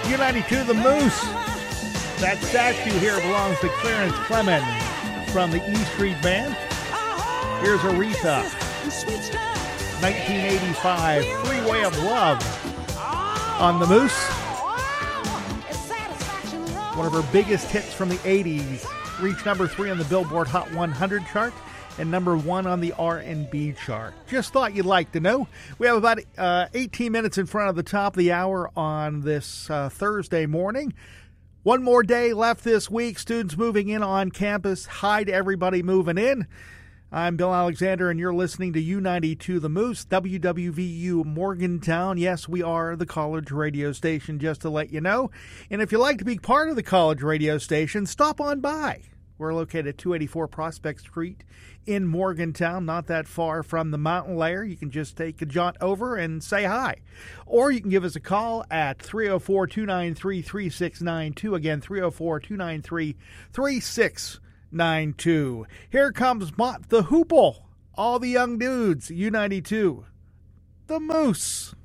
U92 The Moose. That statue here belongs to Clarence Clemens from the E Street Band. Here's Aretha. 1985, Freeway of Love on The Moose. One of her biggest hits from the 80s. Reached number 3 on the Billboard Hot 100 chart and number 1 on the R&B chart. Just thought you'd like to know. We have about 18 minutes in front of the top of the hour on this Thursday morning. One more day left this week. Students moving in on campus. Hi to everybody moving in. I'm Bill Alexander, and you're listening to U92 The Moose, WWVU Morgantown. Yes, we are the college radio station, just to let you know. And if you'd like to be part of the college radio station, stop on by. We're located at 284 Prospect Street in Morgantown, not that far from the mountain layer. You can just take a jaunt over and say hi. Or you can give us a call at 304-293-3692. Again, 304-293-3692. Here comes Mott the Hoople. All the young dudes, U92. The Moose.